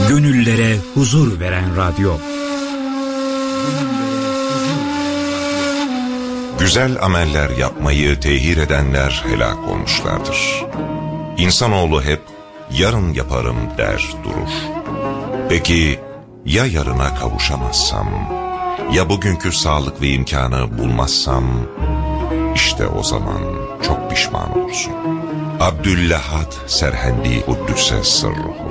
Gönüllere huzur veren radyo. Güzel ameller yapmayı tehir edenler helak olmuşlardır. İnsanoğlu hep yarın yaparım der durur. Peki ya yarına kavuşamazsam, ya bugünkü sağlık ve imkanı bulmazsam, işte o zaman çok pişman olursun. Abdüllahad Serhendi Kuddüs'e sırruhu.